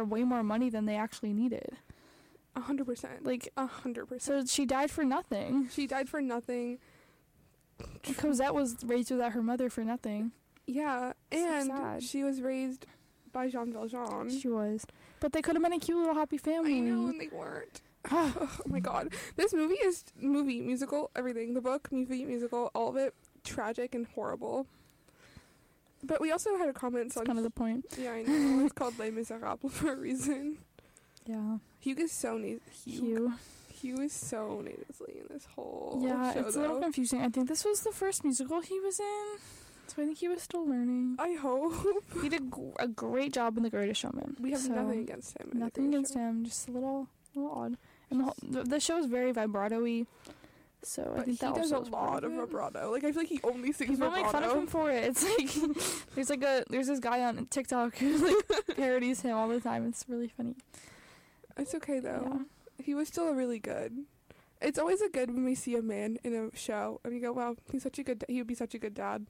way more money than they actually needed. 100%. Like 100%. So she died for nothing. She died for nothing. Cosette was raised without her mother for nothing. Yeah, So and sad. she was raised by Jean Valjean. She was. But they could have been a cute little happy family. I know, and they weren't. Oh my god. This musical, everything. The book, movie, musical, all of it, tragic and horrible. But we also had a comment That's on... kind of the point. Yeah, I know. It's called Les Miserables for a reason. Yeah. Hugh is so Hugh. Hugh is so nasally in this whole Yeah, show, it's a little confusing. I think this was the first musical he was in, so I think he was still learning. I hope. He did a great job in The Greatest Showman. We have nothing against him. Nothing against him, just a little odd. And the show is very vibrato-y, so I think that he does also a was part lot of it. vibrato. Like, I feel like he only sings People vibrato. make fun of him for it. It's like there's this guy on TikTok who like parodies him all the time. It's really funny. It's okay though. Yeah. He was still really good. It's always a good when we see a man in a show and we go, "Wow, he would be such a good dad."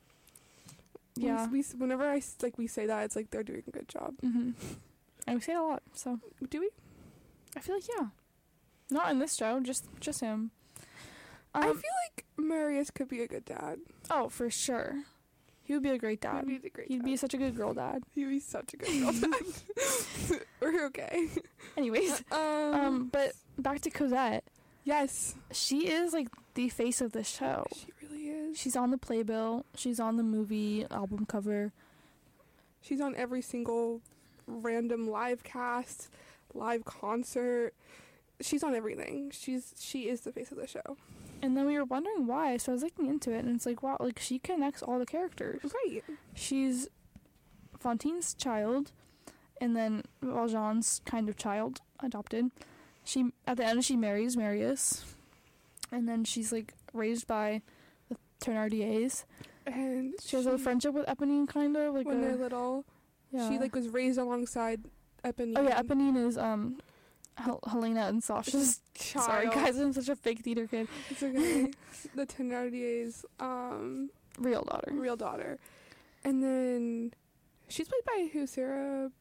Yeah. Whenever we say that, it's like they're doing a good job. Mm-hmm. And we say it a lot. So Do we? I feel like yeah. Not in this show, just him. I feel like Marius could be a good dad. Oh, for sure. He would be a great dad. He'd be such a good girl dad. He'd be such a good girl dad. We're okay. Anyways, but back to Cosette. Yes. She is like the face of the show. She really is. She's on the playbill. She's on the movie album cover. She's on every single random live cast, live concert. She's on everything. She is the face of the show. And then we were wondering why, so I was looking into it, and it's like, wow, like she connects all the characters. Right. She's Fantine's child, and then Valjean's kind of child, adopted. At the end, she marries Marius, and then she's like raised by the Thénardiers. And she has a friendship with Eponine, kind of like when they're little. Yeah. She like was raised alongside Eponine. Oh yeah, Eponine is Helena and Sasha's child. Sorry guys, I'm such a fake theater kid. It's okay. The Thénardiers' real daughter. And then she's played by who? Sarah.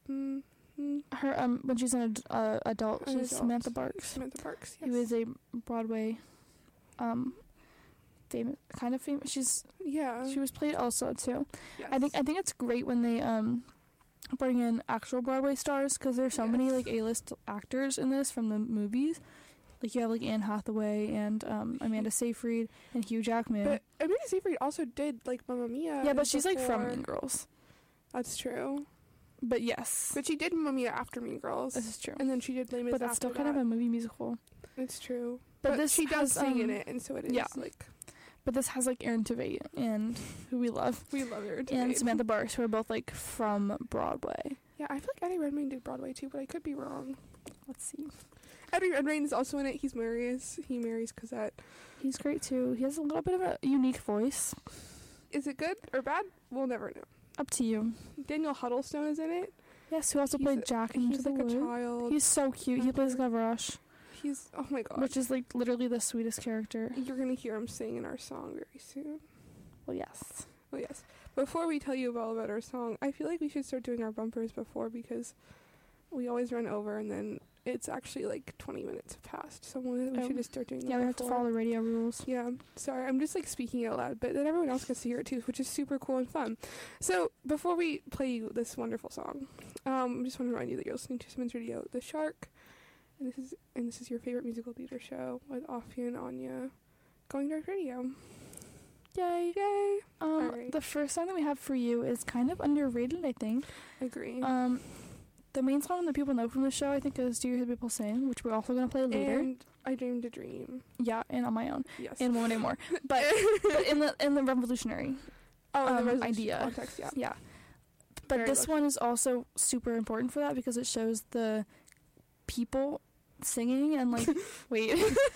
Her when she's an adult, she's Samantha Parks. Samantha Parks. Yes. Who is a Broadway, famous. She was played also too. Yes. I think it's great when they bring in actual Broadway stars, because there's so many like A-list actors in this from the movies. Like you have like Anne Hathaway and Amanda Seyfried and Hugh Jackman. But Amanda Seyfried also did like Mamma Mia. Yeah, but she's like from Mean Girls. That's true. But yes. But she did Mamma Mia after Mean Girls. This is true. And then she did Les Mis But that's still kind of a movie musical. It's true. But she does sing in it, and so it is like... But this has like Erin Tveit, and who we love. We love Erin Tveit. And Samantha Parks, who are both like from Broadway. Yeah, I feel like Eddie Redmayne did Broadway too, but I could be wrong. Let's see. Eddie Redmayne is also in it. He's Marius. He marries Cosette. He's great too. He has a little bit of a unique voice. Is it good or bad? We'll never know. Up to you. Daniel Huddlestone is in it. Yes, who also played Jack in Into the Woods. He's like a child. He's so cute. He plays Gavroche. He's, oh my god. Which is like literally the sweetest character. You're gonna hear him sing in our song very soon. Well, yes. Well, yes. Before we tell you all about our song, I feel like we should start doing our bumpers before, because we always run over and then it's actually like 20 minutes past. So we should just start doing that. Yeah, we have to follow the radio rules. Yeah. Sorry, I'm just like speaking out loud, but then everyone else gets to hear it too, which is super cool and fun. So before we play you this wonderful song, I just want to remind you that you're listening to Simmons Radio, The Shark, and this is your favorite musical theater show with Offie and Anya, Going Dark Radio. Yay. Yay. Right. The first song that we have for you is kind of underrated, I think. Agree. The main song that people know from the show, I think, is Do You Hear People Sing, which we're also going to play later. And I Dreamed a Dream. Yeah, and On My Own. Yes. And One Day More. But in the revolutionary idea. Context, yeah. Yeah. But this one is also super important for that, because it shows the people singing and like wait.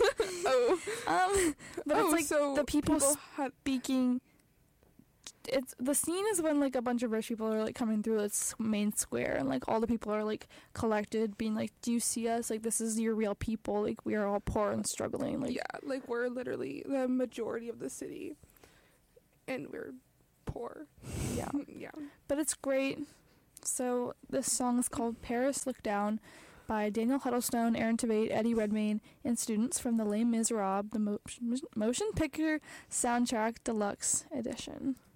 But it's like so the people speaking. It's the scene is when like a bunch of rich people are like coming through this main square, and like all the people are like collected, being like, "Do you see us? Like this is your real people. Like we are all poor and struggling." Like yeah, like we're literally the majority of the city, and we're poor. Yeah, yeah. But it's great. So this song is called Paris Look Down by Daniel Huddlestone, Aaron Tveit, Eddie Redmayne, and students from the Les Miserables, the motion picture soundtrack deluxe edition.